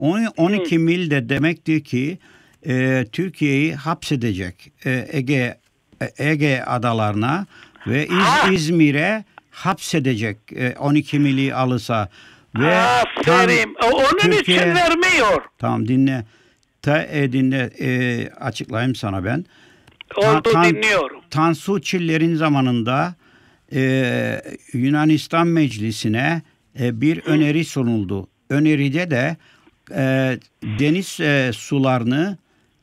12 mil de demektir ki Türkiye'yi hapsedecek Ege adalarına ve İzmir'e hapsedecek 12 mili alırsa. Ve aferin. Onun için vermiyor. Tamam dinle. Açıklayayım sana ben. Dinliyorum. Tansu Çiller'in zamanında Yunanistan Meclisi'ne bir öneri sunuldu. Öneride de deniz sularını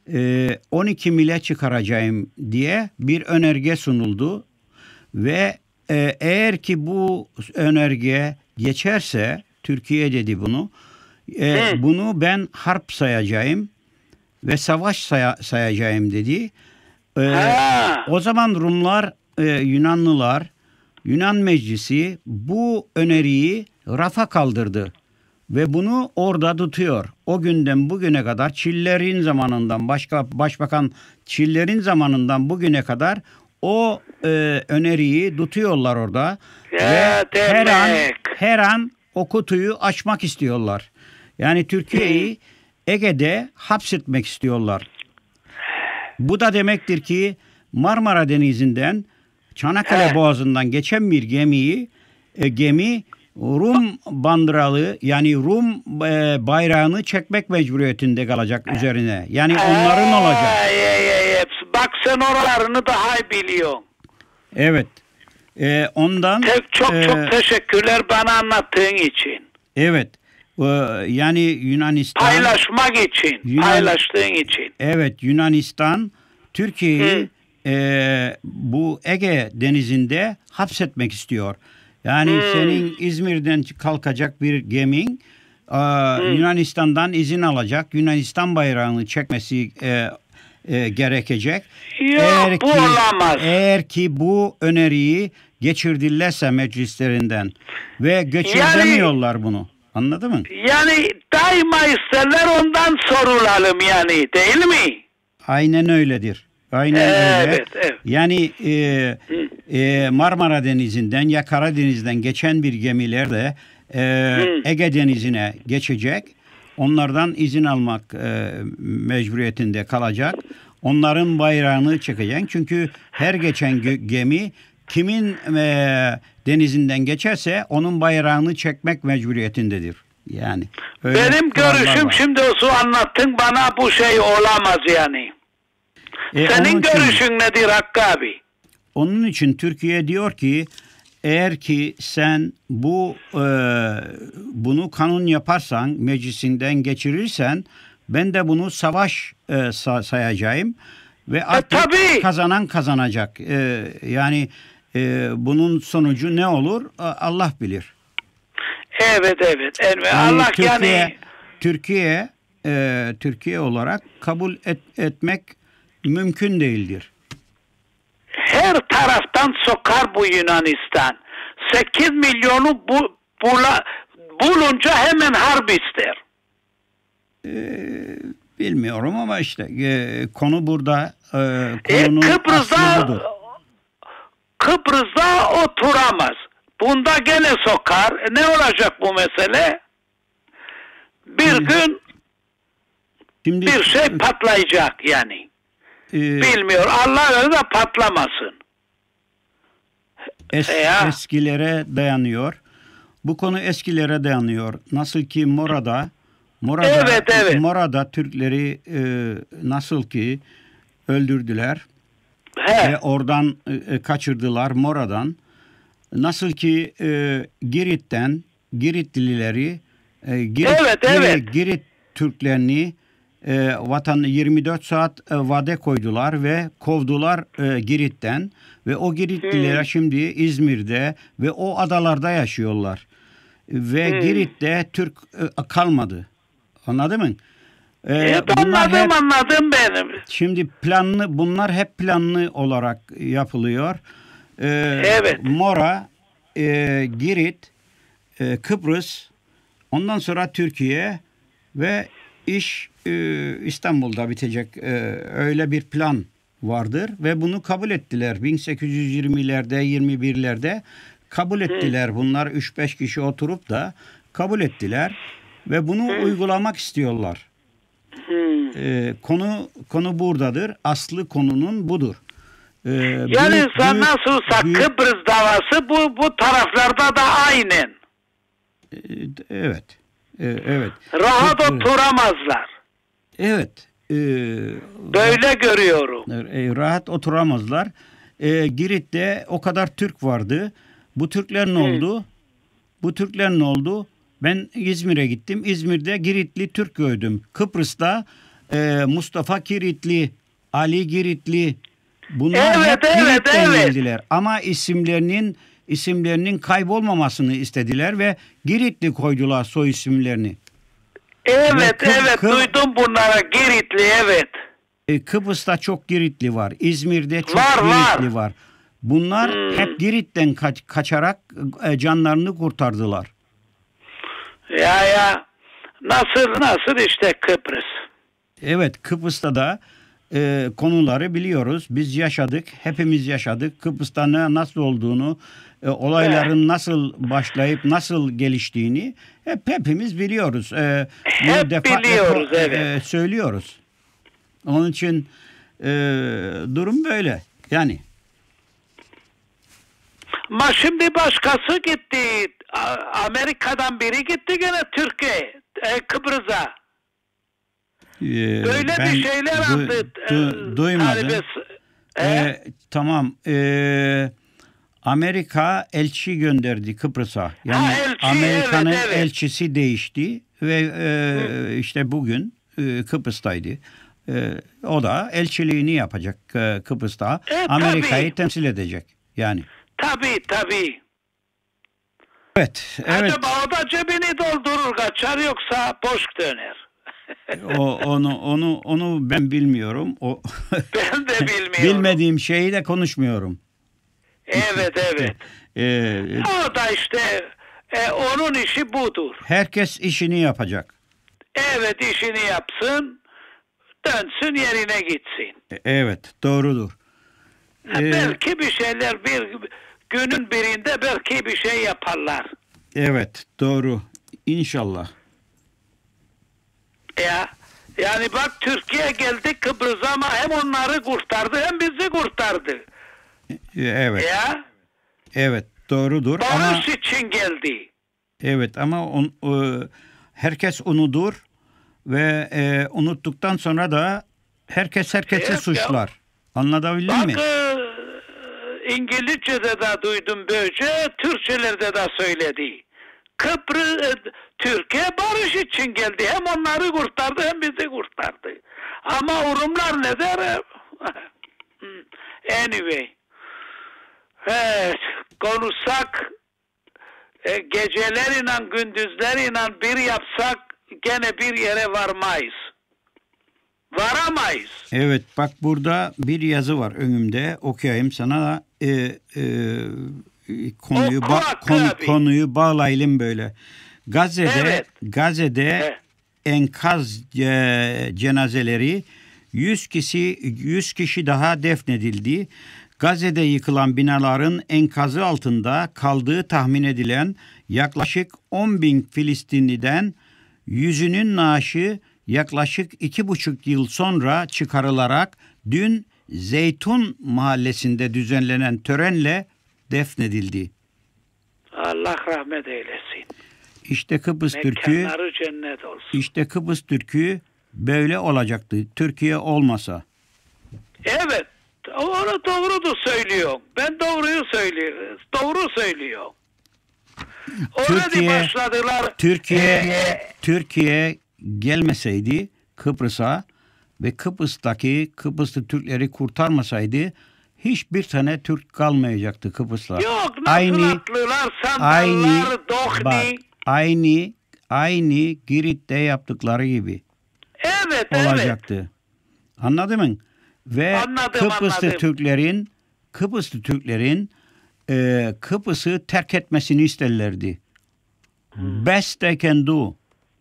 12 mile çıkaracağım diye bir önerge sunuldu. Ve eğer ki bu önerge geçerse, Türkiye dedi bunu, bunu ben harp sayacağım ve savaş sayacağım dedi. O zaman Rumlar, Yunanlılar, Yunan Meclisi bu öneriyi rafa kaldırdı ve bunu orada tutuyor. O günden bugüne kadar Çiller'in zamanından, Başbakan Çiller'in zamanından bugüne kadar o öneriyi tutuyorlar orada ve her an o kutuyu açmak istiyorlar. Yani Türkiye'yi Ege'de hapsetmek istiyorlar. Bu da demektir ki Marmara Denizi'nden Çanakkale Boğazı'ndan geçen bir gemi Rum bandıralı, yani Rum bayrağını çekmek mecburiyetinde kalacak üzerine. Yani onların olacak. Bak sen oralarını daha iyi biliyorsun. Evet. Ondan çok teşekkürler bana anlattığın için. Evet. Yani Yunanistan paylaşmak için, paylaştığın için. Evet, Yunanistan Türkiye'yi bu Ege Denizi'nde hapsetmek istiyor. Yani senin İzmir'den kalkacak bir gemin Yunanistan'dan izin alacak. Yunanistan bayrağını çekmesi gerekecek. Yok, bu olamaz. Eğer ki bu öneriyi geçirdilerse meclislerinden ve geçiremiyorlar bunu. Anladın mı? Yani daima isterler, ondan sorulalım yani, değil mi? Aynen öyledir. Aynen öyle. Evet. Yani Marmara Denizi'nden ya Karadeniz'den geçen bir gemiler de Ege Denizi'ne geçecek. Onlardan izin almak mecburiyetinde kalacak. Onların bayrağını çekecek. Çünkü her geçen gemi kimin denizinden geçerse onun bayrağını çekmek mecburiyetindedir. Yani benim görüşüm, şimdi o su anlattın bana, bu şey olamaz yani. Senin görüşün nedir Hakkı abi? Onun için Türkiye diyor ki eğer ki sen bunu kanun yaparsan, meclisinden geçirirsen, ben de bunu savaş sayacağım ve artık kazanan kazanacak. Yani bunun sonucu ne olur Allah bilir. Evet. Allah Türkiye olarak kabul etmek mümkün değildir. Her taraftan sokar bu Yunanistan. 8 milyonu bulunca hemen harp ister. Bilmiyorum ama işte konu burada. Kıbrıs'ta oturamaz. Bunda gene sokar. Ne olacak bu mesele? Bir gün bir şey patlayacak yani. Bilmiyor. Allah öyle de patlamasın. Eskilere dayanıyor. Bu konu eskilere dayanıyor. Nasıl ki Mora'da Türkleri nasıl ki öldürdüler ve oradan kaçırdılar Mora'dan. Nasıl ki Giritlileri Girit Türklerini vatanı 24 saat vade koydular ve kovdular Girit'ten ve o Giritliler şimdi İzmir'de ve o adalarda yaşıyorlar ve Girit'te Türk kalmadı. Anladın mı? Anladım benim. Şimdi bunlar hep planlı olarak yapılıyor. Mora, Girit, Kıbrıs, ondan sonra Türkiye ve iş İstanbul'da bitecek. Öyle bir plan vardır ve bunu kabul ettiler. 1820'lerde, 21'lerde kabul ettiler. Bunlar 3-5 kişi oturup da kabul ettiler. ve bunu uygulamak istiyorlar. Konu buradadır. Aslı konunun budur. Yani nasılsa Kıbrıs davası bu taraflarda da aynen. Evet. Evet. Rahat oturamazlar. Evet. Böyle görüyorum. Rahat oturamazlar. Girit'te o kadar Türk vardı. Bu Türkler ne oldu? Ben İzmir'e gittim. İzmir'de Giritli Türk gördüm. Kıbrıs'ta Mustafa Giritli, Ali Giritli, bunlar hep Girit'ten geldiler. Ama isimlerinin kaybolmamasını istediler ve Giritli koydular soy isimlerini. Evet, duydum bunlara, Giritli, evet. Kıbrıs'ta çok Giritli var. İzmir'de çok Giritli var. Bunlar hep Girit'ten kaçarak canlarını kurtardılar. Ya nasıl işte Kıbrıs. Evet, Kıbrıs'ta da konuları biliyoruz. Biz yaşadık, hepimiz yaşadık. Kıbrıs'ta nasıl olduğunu, olayların nasıl başlayıp nasıl geliştiğini hepimiz biliyoruz. Biliyoruz, evet. Söylüyoruz. Onun için durum böyle. Yani. Ama şimdi başkası gitti. Amerika'dan biri gitti gene Türkiye, Kıbrıs'a. Böyle bir şeyler aldı. Duymadım. Tamam. Amerika elçi gönderdi Kıbrıs'a. Yani Amerika'nın elçisi değişti ve işte bugün Kıbrıs'taydı. O da elçiliğini yapacak Kıbrıs'ta. Amerika'yı temsil edecek. Yani. Tabii. Evet. Acaba o da cebini doldurur, kaçar, yoksa boş döner. Onu ben bilmiyorum. Ben de bilmiyorum. Bilmediğim şeyi de konuşmuyorum. Evet. O da işte onun işi budur. Herkes işini yapacak. Evet, işini yapsın, dönsün yerine gitsin. Evet, doğrudur. Belki bir şeyler günün birinde belki bir şey yaparlar. Evet, doğru. İnşallah. Yani bak, Türkiye geldi Kıbrıs'a ama hem onları kurtardı hem bizi kurtardı. Evet. Evet, doğrudur. Barış için geldi. Evet, ama herkes unutur ve unuttuktan sonra da herkes herkesi suçlar. Anlatabildim mi? Bak, İngilizce'de de duydum böylece, Türkçelerde de söyledi. Türkiye barış için geldi. Hem onları kurtardı hem bizi kurtardı. Ama Rumlar ne der? Anyway. Evet, konuşsak geceleriyle gündüzleriyle bir yapsak gene bir yere varamayız. Evet, bak burada bir yazı var önümde. Okuyayım sana da konuyu bağlayalım böyle. Gazze'de enkaz cenazeleri 100 kişi daha defnedildi. Gazze'de yıkılan binaların enkazı altında kaldığı tahmin edilen yaklaşık 10.000 Filistinliden 100'ünün naaşı yaklaşık 2,5 yıl sonra çıkarılarak dün Zeytun mahallesinde düzenlenen törenle defnedildi. Allah rahmet eylesin. İşte Kıbrıs Türk'ü, mekanları cennet olsun. İşte Kıbrıs Türk'ü böyle olacaktı. Türkiye olmasa. Evet. Onu doğru söylüyor. Ben doğru söylüyor. Türkiye gelmeseydi Kıbrıs'a ve Kıbrıslı Türkleri kurtarmasaydı hiçbir tane Türk kalmayacaktı Kıbrıs'ta. Yok, nasıl atlılar, sandallar, aynı Girit'te yaptıkları gibi. Evet, olacaktı. Evet. Anladın mı? Ve anladım. Kıbrıslı Türklerin Kıbrıs'ı terk etmesini isterlerdi. Best they can do.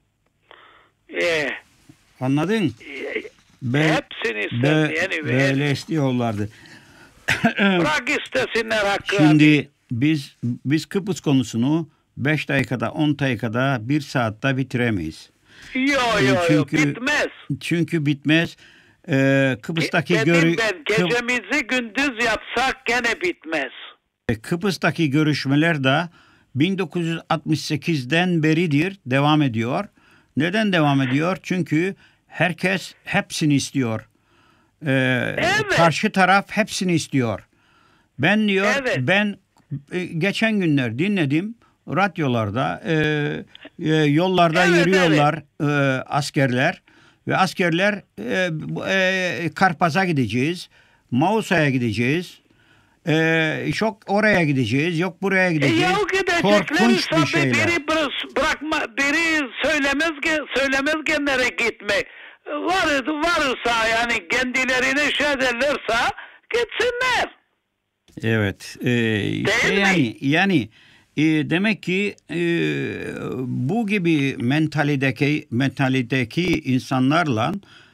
Anladın? Hepsini isterdi. Böyle istiyorlardı. Bırak istesinler hakkı. Şimdi biz Kıbrıs konusunu 5 dakikada, 10 dakikada, 1 saatte bitiremeyiz. Yok bitmez. Çünkü bitmez. Kıbrıs'taki gecemizi gündüz yapsak gene bitmez. Kıbrıs'taki görüşmeler de 1968'den beridir devam ediyor. Neden devam ediyor? Çünkü herkes hepsini istiyor. Evet. Karşı taraf hepsini istiyor. Ben diyor, evet. Ben geçen günler dinledim radyolarda, yollarda evet, yürüyorlar askerler ve askerler Karpaz'a gideceğiz, Mausa'ya gideceğiz, çok oraya gideceğiz, yok buraya gideceğiz. Korkunç bir şeyler. Biri söylemez genlere gitme. Varırsa yani kendilerine şey ederlerse gitsinler. Evet. Yani demek ki bu gibi mentalitedeki insanlarla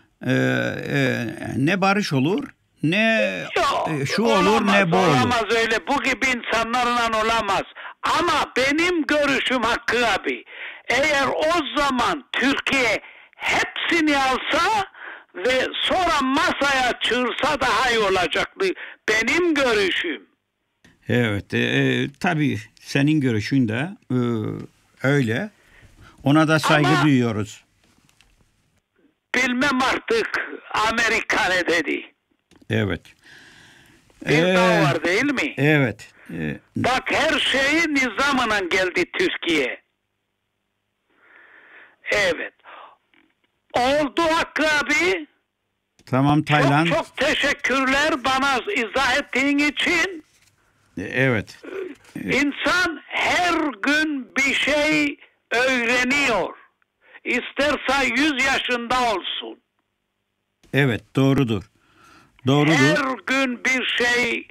ne barış olur, ne şu olur, ne bu olur. Olamaz öyle. Bu gibi insanlarla olamaz. Ama benim görüşüm Hakkı abi, eğer o zaman Türkiye hepsini alsa ve sonra masaya çığırsa daha iyi olacaktı. Benim görüşüm. Evet. Tabii senin görüşün de öyle. Ona da saygı duyuyoruz. Bilmem artık Amerika ne dedi. Evet. Bir daha var değil mi? Evet. Bak her şeyi nizamına geldi Türkiye. Evet. Oldu Hakkı abi. Tamam Taylan. Çok teşekkürler bana izah ettiğin için. Evet. İnsan her gün bir şey öğreniyor. İsterse 100 yaşında olsun. Evet, doğrudur. Her gün bir şey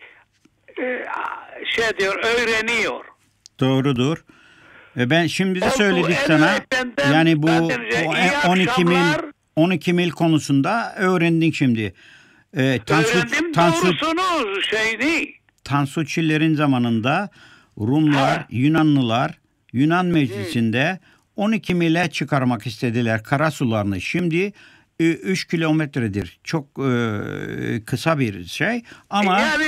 öğreniyor. Doğrudur. Ben şimdi de söyledik sana. Yani bu 12 mil konusunda öğrendin şimdi. Öğrendim doğrusunu şeyini. Tansu Çiller'in zamanında Rumlar, Yunanlılar Yunan Meclisi'nde 12 mile çıkarmak istediler karasularını. Şimdi 3 kilometredir. Çok kısa bir şey ama yani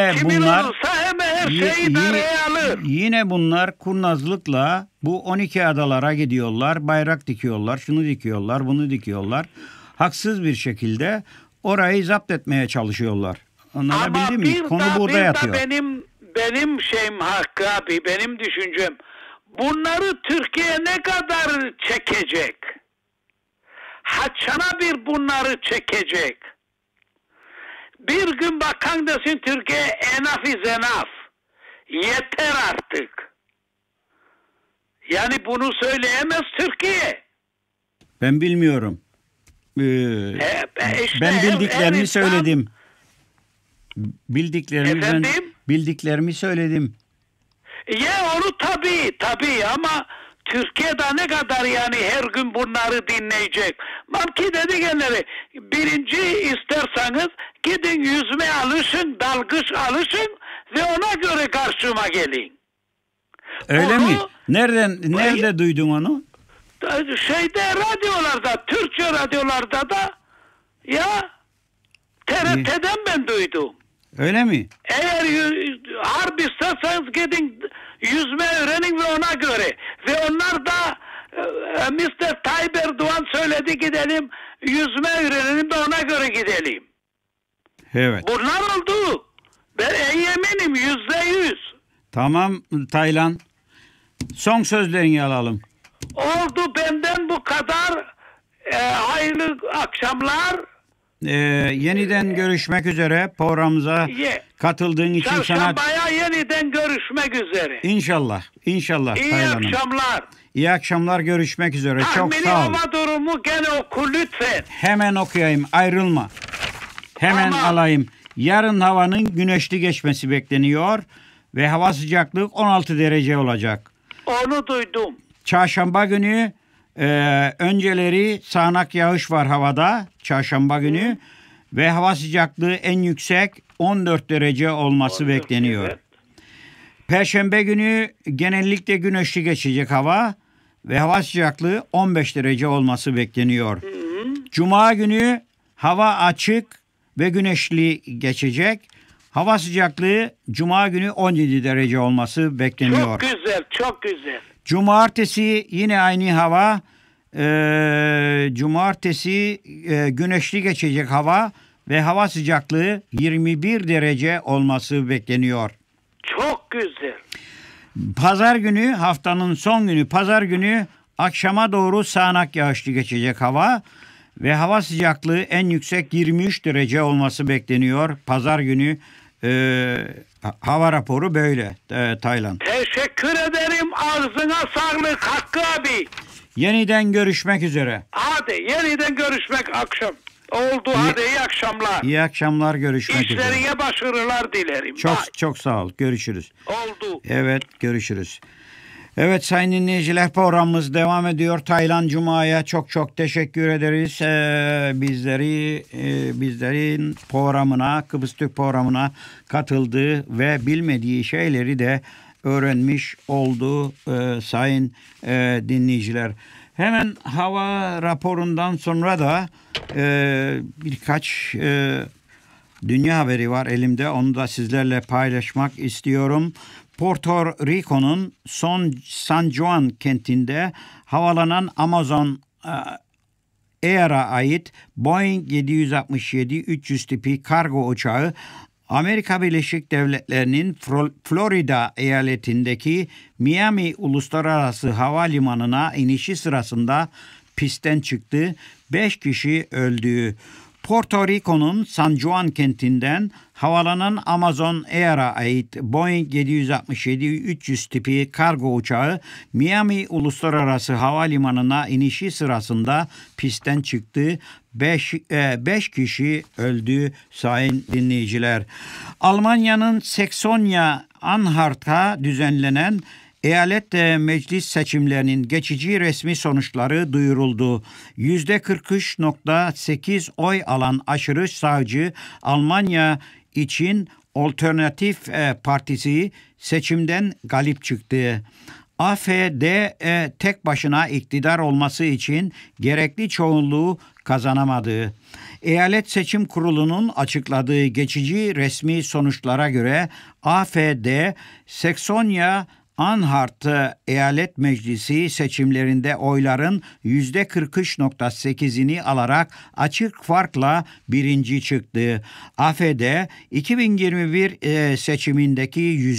yine bunlar kurnazlıkla bu 12 adalara gidiyorlar. Bayrak dikiyorlar, şunu dikiyorlar, bunu dikiyorlar. Haksız bir şekilde orayı zapt etmeye çalışıyorlar. Anlatabildim mi? Konu burada yatıyor. Benim şeyim Hakkı abi, benim düşüncem. Bunları Türkiye ne kadar çekecek? Haçana bir bunları çekecek. Bir gün bakan desin Türkiye enough is enough. Yeter artık. Yani bunu söyleyemez Türkiye. Ben bilmiyorum. Ben bildiklerimi söyledim. Bildiklerimi söyledim. Onu tabii ama Türkiye'de ne kadar yani her gün bunları dinleyecek. Mamki dedi genleri, birinci isterseniz gidin yüzme alışın, dalgıç alışın ve ona göre karşıma gelin. Öyle mi? Nerede duydun onu? Radyolarda, Türkçe radyolarda da ya TRT'den ben duydum. Öyle mi? Eğer harp isterseniz gidin yüzme öğrenin ve ona göre. Ve onlar da Mr. Tayyip Erdoğan söyledi gidelim yüzme öğrenelim de ona göre gidelim. Evet. Bunlar oldu. Ben eminim %100. Tamam Taylan. Son sözlerini alalım. Oldu benden bu kadar. Hayırlı akşamlar. Yeniden görüşmek üzere programımıza katıldığın için sana... Çarşambaya yeniden görüşmek üzere. İnşallah. İyi akşamlar. İyi akşamlar, görüşmek üzere. Çok sağ ol. Tahmini hava durumu gene oku lütfen. Hemen okuyayım, ayrılma. Hemen alayım. Yarın havanın güneşli geçmesi bekleniyor ve hava sıcaklığı 16 derece olacak. Onu duydum. Çarşamba günü önceleri sağanak yağış var havada çarşamba günü ve hava sıcaklığı en yüksek 14 derece olması bekleniyor. Evet. Perşembe günü genellikle güneşli geçecek hava ve hava sıcaklığı 15 derece olması bekleniyor. Cuma günü hava açık ve güneşli geçecek. Hava sıcaklığı Cuma günü 17 derece olması bekleniyor. Çok güzel, çok güzel. Cumartesi yine aynı hava. Cumartesi güneşli geçecek hava ve hava sıcaklığı 21 derece olması bekleniyor. Çok güzel. Pazar günü, haftanın son günü pazar günü akşama doğru sağanak yağışlı geçecek hava ve hava sıcaklığı en yüksek 23 derece olması bekleniyor. Pazar günü hava raporu böyle Taylan. Teşekkür ederim. Ağzına sağlık Hakkı abi. Yeniden görüşmek üzere. Hadi yeniden görüşmek akşam. Oldu hadi iyi akşamlar. İyi akşamlar, görüşmek üzere. İşlerine başarılar dilerim. Çok Bye. çok sağ ol. Görüşürüz. Oldu. Evet, görüşürüz. Evet sayın dinleyiciler, programımız devam ediyor. Taylan Cuma'ya çok çok teşekkür ederiz. Bizlerin programına, Kıbrıs Türk programına katıldı ve bilmediği şeyleri de öğrenmiş oldu sayın dinleyiciler. Hemen hava raporundan sonra da birkaç dünya haberi var elimde. Onu da sizlerle paylaşmak istiyorum. Puerto Rico'nun San Juan kentinde havalanan Amazon Air'a ait Boeing 767-300 tipi kargo uçağı Amerika Birleşik Devletleri'nin Florida eyaletindeki Miami Uluslararası Havalimanı'na inişi sırasında pistten çıktı. 5 kişi öldü. Puerto Rico'nun San Juan kentinden havalanan Amazon Air'a ait Boeing 767-300 tipi kargo uçağı Miami Uluslararası Havalimanı'na inişi sırasında pistten çıktı. 5 kişi öldü sayın dinleyiciler. Almanya'nın Saxonia-Anhalt'ta düzenlenen eyalet meclis seçimlerinin geçici resmi sonuçları duyuruldu. %43.8 oy alan aşırı sağcı Almanya için Alternatif Partisi seçimden galip çıktı. AfD tek başına iktidar olması için gerekli çoğunluğu kazanamadı. Eyalet Seçim Kurulu'nun açıkladığı geçici resmi sonuçlara göre AfD, Saxonia-Anhalt Eyalet Meclisi seçimlerinde oyların %43.8'ini alarak açık farkla birinci çıktı. AfD 2021 seçimindeki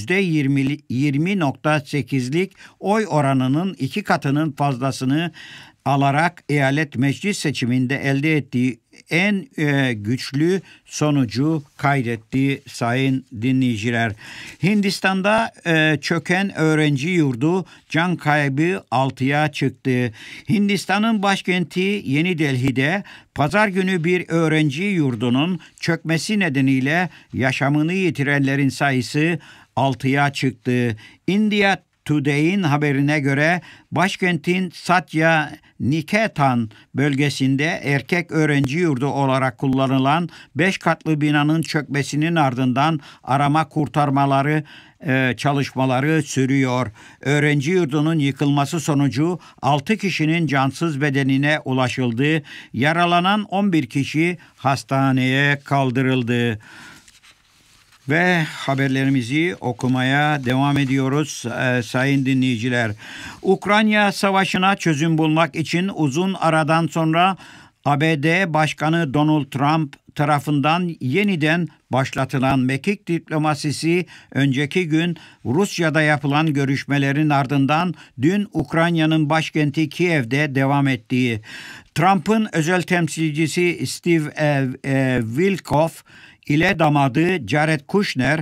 %20.8'lik oy oranının 2 katının fazlasını alarak eyalet meclis seçiminde elde ettiği en güçlü sonucu kaydetti sayın dinleyiciler. Hindistan'da çöken öğrenci yurdu can kaybı 6'ya çıktı. Hindistan'ın başkenti Yeni Delhi'de pazar günü bir öğrenci yurdunun çökmesi nedeniyle yaşamını yitirenlerin sayısı 6'ya çıktı. India Today'in haberine göre başkentin Satya Niketan bölgesinde erkek öğrenci yurdu olarak kullanılan 5 katlı binanın çökmesinin ardından arama kurtarmaları çalışmaları sürüyor. Öğrenci yurdunun yıkılması sonucu 6 kişinin cansız bedenine ulaşıldı. Yaralanan 11 kişi hastaneye kaldırıldı. Ve haberlerimizi okumaya devam ediyoruz sayın dinleyiciler. Ukrayna Savaşı'na çözüm bulmak için uzun aradan sonra ABD Başkanı Donald Trump tarafından yeniden başlatılan mekik diplomasisi önceki gün Rusya'da yapılan görüşmelerin ardından dün Ukrayna'nın başkenti Kiev'de devam ettiği. Trump'ın özel temsilcisi Steve Witkoff ile damadı Jared Kushner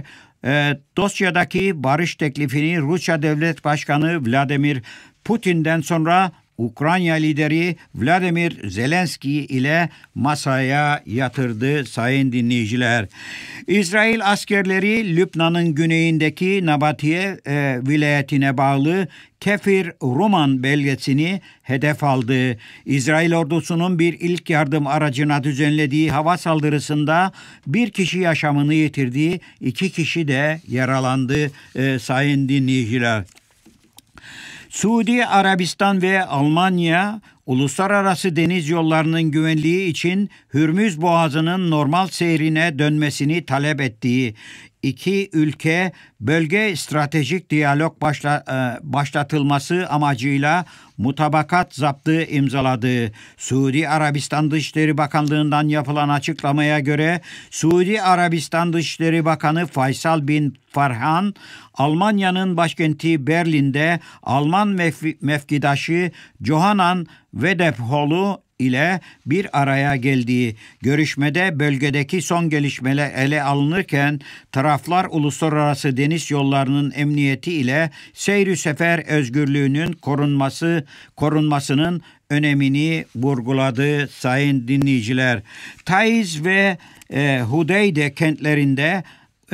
dosyadaki barış teklifini Rusya Devlet Başkanı Vladimir Putin'den sonra Ukrayna lideri Vladimir Zelenski ile masaya yatırdı sayın dinleyiciler. İsrail askerleri Lübnan'ın güneyindeki Nabatiye vilayetine bağlı Kefir Ruman bölgesini hedef aldı. İsrail ordusunun bir ilk yardım aracına düzenlediği hava saldırısında bir kişi yaşamını yitirdi, 2 kişi de yaralandı sayın dinleyiciler. Suudi Arabistan ve Almanya uluslararası deniz yollarının güvenliği için Hürmüz Boğazı'nın normal seyrine dönmesini talep ettiği iki ülke bölge stratejik diyalog başlatılması amacıyla mutabakat zaptı imzaladı. Suudi Arabistan Dışişleri Bakanlığı'ndan yapılan açıklamaya göre Suudi Arabistan Dışişleri Bakanı Faysal bin Farhan, Almanya'nın başkenti Berlin'de Alman mevkidaşı Johanna Wedefhol'u ile bir araya geldiği görüşmede bölgedeki son gelişmeler ele alınırken taraflar uluslararası deniz yollarının emniyeti ile seyri sefer özgürlüğünün korunmasının önemini vurguladı sayın dinleyiciler. Taiz ve Hudeyde kentlerinde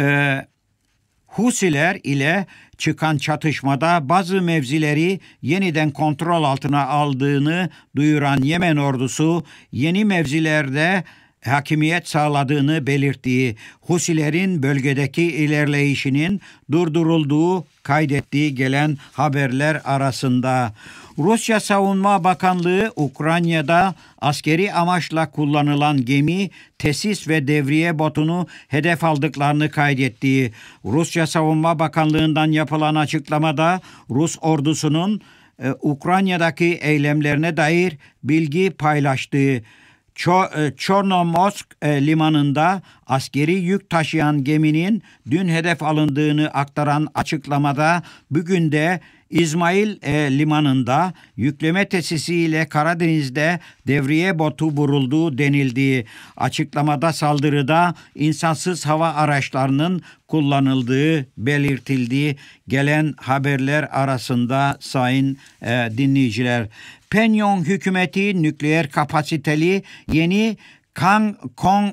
Husiler ile çıkan çatışmada bazı mevzileri yeniden kontrol altına aldığını duyuran Yemen ordusu yeni mevzilerde hakimiyet sağladığını belirttiği, Husilerin bölgedeki ilerleyişinin durdurulduğu kaydettiği gelen haberler arasında. Rusya Savunma Bakanlığı Ukrayna'da askeri amaçla kullanılan gemi, tesis ve devriye botunu hedef aldıklarını kaydettiği, Rusya Savunma Bakanlığı'ndan yapılan açıklamada Rus ordusunun Ukrayna'daki eylemlerine dair bilgi paylaştığı, Çornomorsk limanında askeri yük taşıyan geminin dün hedef alındığını aktaran açıklamada bugün de İsmail limanında yükleme tesisiyle Karadeniz'de devriye botu vurulduğu denildiği, açıklamada saldırıda insansız hava araçlarının kullanıldığı belirtildiği gelen haberler arasında sayın dinleyiciler. Pyongyang hükümeti nükleer kapasiteli yeni Kang-Kong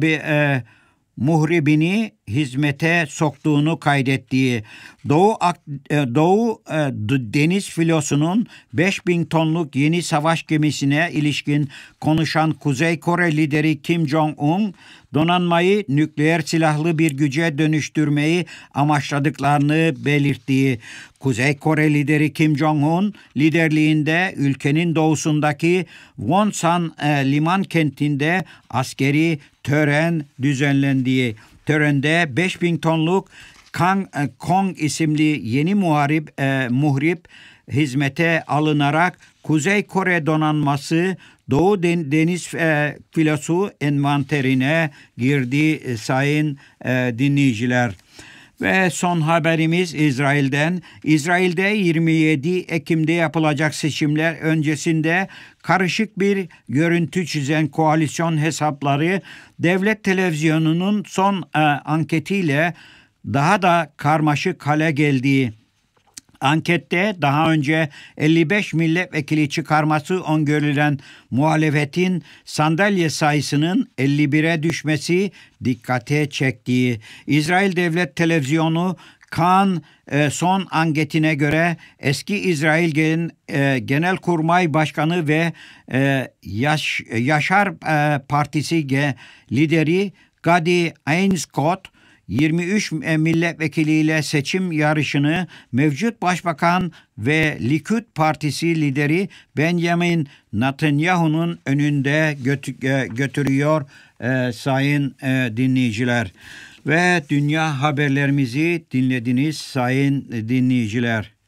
muhribini hizmete soktuğunu kaydettiği, Doğu Deniz Filosu'nun 5000 tonluk yeni savaş gemisine ilişkin konuşan Kuzey Kore lideri Kim Jong-un, donanmayı nükleer silahlı bir güce dönüştürmeyi amaçladıklarını belirttiği, Kuzey Kore lideri Kim Jong-un liderliğinde ülkenin doğusundaki Wonsan liman kentinde askeri tören düzenlendiği, törende 5000 tonluk Kang-Kong isimli yeni muhrip hizmete alınarak Kuzey Kore donanması Doğu Deniz Filosu envanterine girdi sayın dinleyiciler. Ve son haberimiz İsrail'den. İsrail'de 27 Ekim'de yapılacak seçimler öncesinde karışık bir görüntü çizen koalisyon hesapları devlet televizyonunun son anketiyle daha da karmaşık hale geldiği, ankette daha önce 55 milletvekili çıkarması öngörülen muhalefetin sandalye sayısının 51'e düşmesi dikkate çektiği, İsrail Devlet Televizyonu Kan son anketine göre eski İsrail Genelkurmay Başkanı ve Yaşar Partisi lideri Gadi Eisenkot 23 milletvekiliyle seçim yarışını mevcut başbakan ve Likud Partisi lideri Benjamin Netanyahu'nun önünde götürüyor sayın dinleyiciler. Ve dünya haberlerimizi dinlediniz sayın dinleyiciler.